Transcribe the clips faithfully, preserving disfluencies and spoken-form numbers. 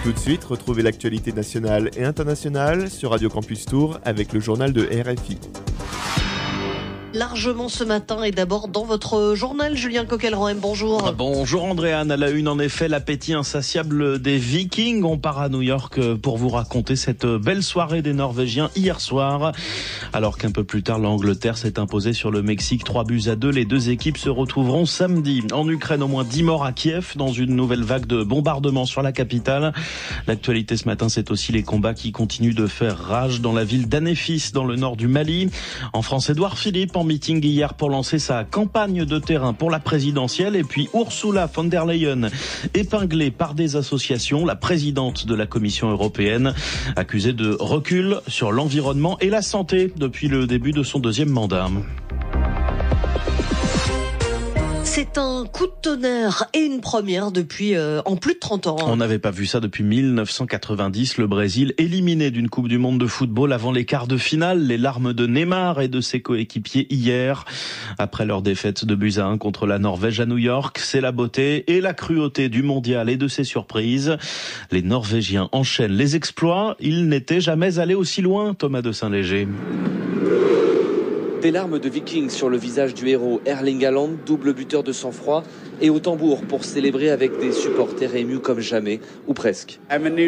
Tout de suite, retrouvez l'actualité nationale et internationale sur Radio Campus Tours avec le journal de R F I. Largement ce matin et d'abord dans votre journal, Julien Coquelin, bonjour. Bonjour Andréane, à la une en effet, l'appétit insatiable des Vikings. On part à New York pour vous raconter cette belle soirée des Norvégiens hier soir. Alors qu'un peu plus tard, l'Angleterre s'est imposée sur le Mexique, trois buts à deux. Les deux équipes se retrouveront samedi. En Ukraine, au moins dix morts à Kiev dans une nouvelle vague de bombardements sur la capitale. L'actualité ce matin, c'est aussi les combats qui continuent de faire rage dans la ville d'Anéfis, dans le nord du Mali. En France, Édouard Philippe en meeting hier pour lancer sa campagne de terrain pour la présidentielle. Et puis Ursula von der Leyen, épinglée par des associations, la présidente de la Commission européenne, accusée de recul sur l'environnement et la santé depuis le début de son deuxième mandat. C'est un coup de tonnerre et une première depuis euh, en plus de trente ans. On n'avait pas vu ça depuis mille neuf cent quatre-vingt-dix. Le Brésil éliminé d'une Coupe du Monde de football avant les quarts de finale. Les larmes de Neymar et de ses coéquipiers hier. Après leur défaite de buts à un contre la Norvège à New York, c'est la beauté et la cruauté du mondial et de ses surprises. Les Norvégiens enchaînent les exploits. Ils n'étaient jamais allés aussi loin, Thomas de Saint-Léger. Des larmes de Vikings sur le visage du héros Erling Haaland, double buteur de sang-froid, et au tambour pour célébrer avec des supporters émus comme jamais, ou presque.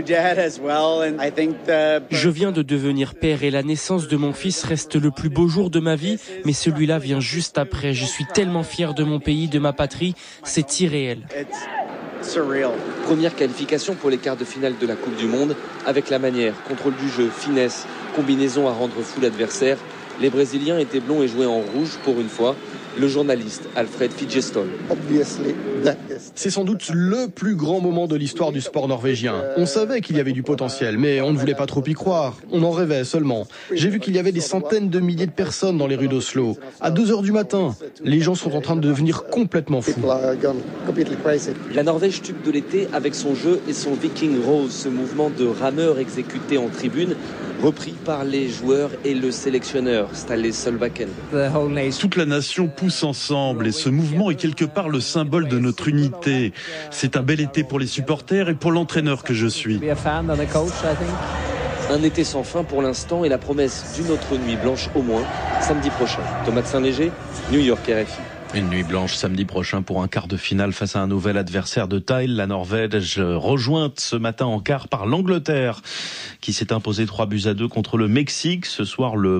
Je viens de devenir père et la naissance de mon fils reste le plus beau jour de ma vie, mais celui-là vient juste après. Je suis tellement fier de mon pays, de ma patrie, c'est irréel. Première qualification pour les quarts de finale de la Coupe du Monde, avec la manière, contrôle du jeu, finesse, combinaison à rendre fou l'adversaire. Les Brésiliens étaient blonds et jouaient en rouge pour une fois. Le journaliste Alfred Fidgestol. C'est sans doute le plus grand moment de l'histoire du sport norvégien. On savait qu'il y avait du potentiel, mais on ne voulait pas trop y croire. On en rêvait seulement. J'ai vu qu'il y avait des centaines de milliers de personnes dans les rues d'Oslo. À deux heures du matin, les gens sont en train de devenir complètement fous. La Norvège tube de l'été avec son jeu et son Viking Rose, ce mouvement de rameurs exécuté en tribune, repris par les joueurs et le sélectionneur Ståle Solbakken. Toute la nation pousse ensemble et ce mouvement est quelque part le symbole de notre unité. C'est un bel été pour les supporters et pour l'entraîneur que je suis. Un été sans fin pour l'instant et la promesse d'une autre nuit blanche au moins samedi prochain. Thomas de Saint-Léger, New York, R F I. Une nuit blanche samedi prochain pour un quart de finale face à un nouvel adversaire de taille, la Norvège, rejointe ce matin en quart par l'Angleterre, qui s'est imposée trois buts à deux contre le Mexique. Ce soir, le